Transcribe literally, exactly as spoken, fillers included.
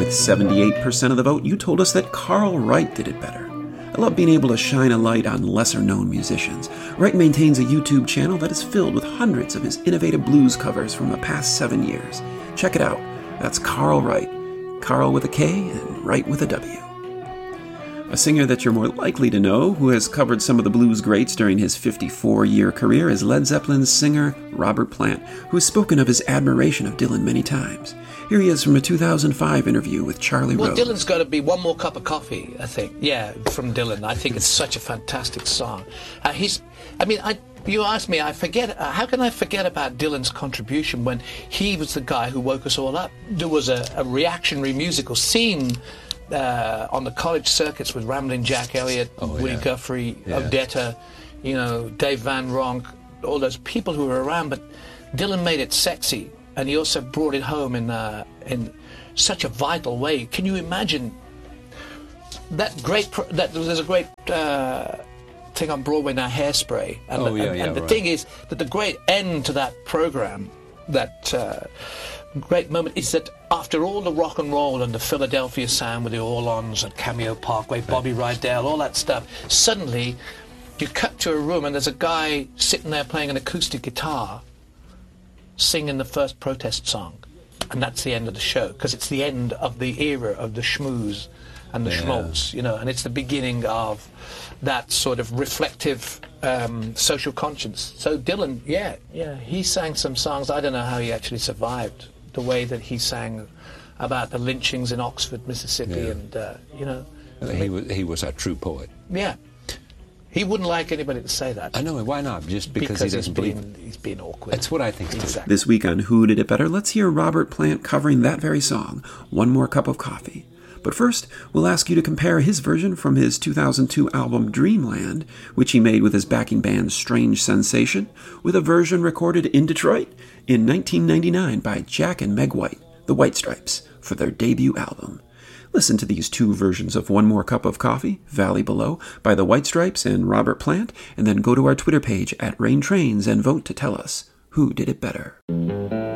With seventy-eight percent of the vote, you told us that Carl Wright did it better. I love being able to shine a light on lesser-known musicians. Wright maintains a YouTube channel that is filled with hundreds of his innovative blues covers from the past seven years. Check it out. That's Carl Wright. Carl with a K and Wright with a W. A singer that you're more likely to know, who has covered some of the blues greats during his fifty-four-year career, is Led Zeppelin's singer Robert Plant, who has spoken of his admiration of Dylan many times. Here he is from a two thousand five interview with Charlie well, Rose. Well, Dylan's got to be One More Cup of Coffee, I think. Yeah, from Dylan. I think it's such a fantastic song. Uh, he's, I mean, I, you asked me, I forget, uh, how can I forget about Dylan's contribution when he was the guy who woke us all up? There was a, a reactionary musical scene uh, on the college circuits with Ramblin' Jack Elliott, oh, Woody yeah. Guthrie, yeah. Odetta, you know, Dave Van Ronk, all those people who were around, but Dylan made it sexy. And he also brought it home in uh, in such a vital way. Can you imagine that great? Pro that there's a great uh, thing on Broadway now, Hairspray. And, oh the, yeah, and, yeah. and the right. thing is that the great end to that program, that uh, great moment, is that after all the rock and roll and the Philadelphia sound with the Orlons and Cameo Parkway, Bobby Rydell, all that stuff, suddenly you cut to a room and there's a guy sitting there playing an acoustic guitar, singing the first protest song, and that's the end of the show, because it's the end of the era of the schmooze and the yeah. schmaltz, you know, and it's the beginning of that sort of reflective um, social conscience. So Dylan, yeah, yeah, he sang some songs. I don't know how he actually survived the way that he sang about the lynchings in Oxford, Mississippi, yeah. and uh, you know, he was he was a true poet. Yeah. He wouldn't like anybody to say that. I know, why not? Just because, because he doesn't he's believe being, he's being awkward. That's what I think. Exactly. This week on Who Did It Better, let's hear Robert Plant covering that very song, One More Cup of Coffee. But first, we'll ask you to compare his version from his two thousand two album Dreamland, which he made with his backing band Strange Sensation, with a version recorded in Detroit in nineteen ninety-nine by Jack and Meg White, the White Stripes, for their debut album. Listen to these two versions of One More Cup of Coffee, Valley Below, by the White Stripes and Robert Plant, and then go to our Twitter page at Rain Trains and vote to tell us who did it better.